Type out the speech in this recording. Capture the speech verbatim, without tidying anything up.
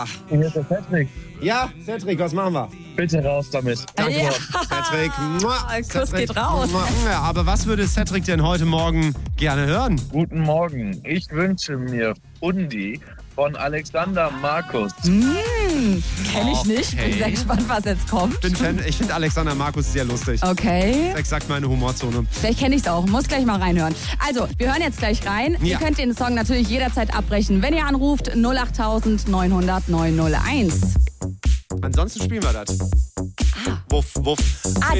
Hier ist der Patrick. Ja, Cedric, was machen wir? Bitte raus damit. Danke, Ja. Cedric. Mua. Kuss Cedric. geht raus. Mua. Ja, aber was würde Cedric denn heute Morgen gerne hören? Guten Morgen. Ich wünsche mir Fundi von Alexander Markus. Hm, kenn ich nicht. Bin Okay. sehr gespannt, was jetzt kommt. Bin Fan, ich finde Alexander Markus sehr lustig. Okay. Exakt meine Humorzone. Vielleicht kenne ich es auch. Muss gleich mal reinhören. Also, wir hören jetzt gleich rein. Ja. Ihr könnt den Song natürlich jederzeit abbrechen, wenn ihr anruft null acht neun null null neun null eins. Ansonsten spielen wir das. Wuff, wuff. Ah,